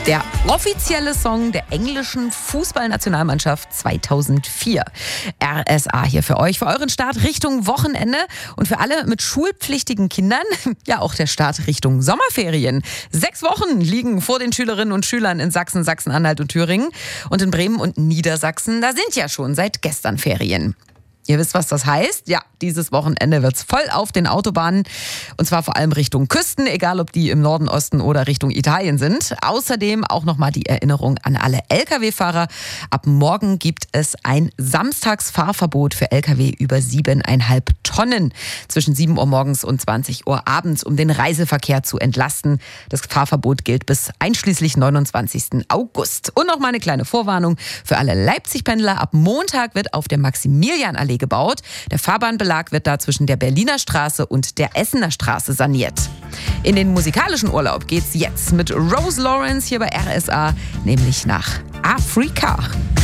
Der offizielle Song der englischen Fußballnationalmannschaft 2004. RSA hier für euch, für euren Start Richtung Wochenende und für alle mit schulpflichtigen Kindern, ja auch der Start Richtung Sommerferien. 6 Wochen liegen vor den Schülerinnen und Schülern in Sachsen, Sachsen-Anhalt und Thüringen. Und in Bremen und Niedersachsen, da sind ja schon seit gestern Ferien. Ihr wisst, was das heißt? Ja, dieses Wochenende wird's voll auf den Autobahnen. Und zwar vor allem Richtung Küsten, egal ob die im Norden, Osten oder Richtung Italien sind. Außerdem auch nochmal die Erinnerung an alle Lkw-Fahrer. Ab morgen gibt es ein Samstagsfahrverbot für Lkw über 7,5 Tonnen zwischen 7 Uhr morgens und 20 Uhr abends, um den Reiseverkehr zu entlasten. Das Fahrverbot gilt bis einschließlich 29. August. Und nochmal eine kleine Vorwarnung für alle Leipzig-Pendler. Ab Montag wird auf der Maximilianallee gebaut. Der Fahrbahnbelag wird da zwischen der Berliner Straße und der Essener Straße saniert. In den musikalischen Urlaub geht's jetzt mit Rose Lawrence hier bei RSA, nämlich nach Afrika.